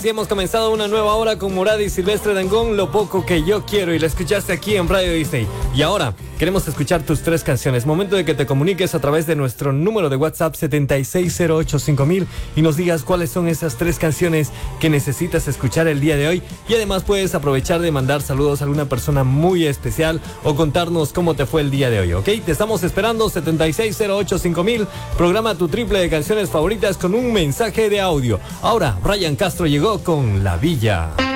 Sí, hemos comenzado una nueva hora con Morad y Silvestre Dangond, Lo poco que yo quiero, y la escuchaste aquí en Radio Disney. Y ahora queremos escuchar tus 3 canciones. Momento de que te comuniques a través de nuestro número de WhatsApp 76085000 y nos digas cuáles son esas 3 canciones que necesitas escuchar el día de hoy. Y además puedes aprovechar de mandar saludos a alguna persona muy especial o contarnos cómo te fue el día de hoy, ¿ok? Te estamos esperando, 76085000. Programa tu triple de canciones favoritas con un mensaje de audio. Ahora, Ryan Castro llegó con La Villa.